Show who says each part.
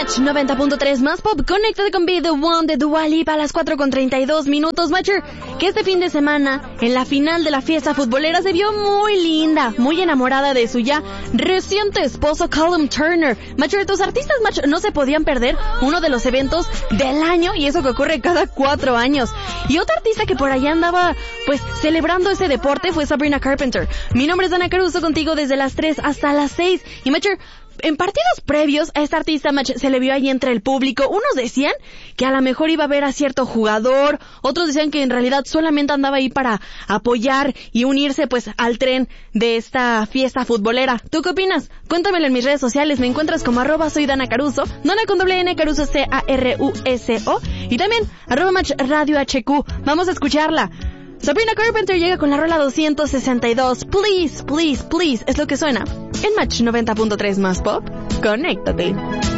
Speaker 1: Match 90.3 más pop. Conéctate con Be The One de Dua Lipa a las 4:32 Matcher, que este fin de semana, en la final de la fiesta futbolera, se vio muy linda, muy enamorada de su ya reciente esposo Callum Turner. Matcher, tus artistas, Match, no se podían perder uno de los eventos del año, y eso que ocurre cada 4 años. Y otra artista que por allá andaba, pues, celebrando ese deporte fue Sabrina Carpenter. Mi nombre es Dana Caruso, contigo desde las 3 hasta las 6. Y Matcher, en partidos previos a esta artista, Match, se le vio ahí entre el público. Unos decían que a lo mejor iba a ver a cierto jugador, otros decían que en realidad solamente andaba ahí para apoyar y unirse pues al tren de esta fiesta futbolera. ¿Tú qué opinas? Cuéntamelo en mis redes sociales. Me encuentras como @soy Dana Caruso, Dana con doble N, Caruso Caruso, y también @Match Radio HQ. Vamos a escucharla. Sabrina Carpenter llega con la rola 262. Please, please, please, es lo que suena en Match 90.3 más pop. Conéctate.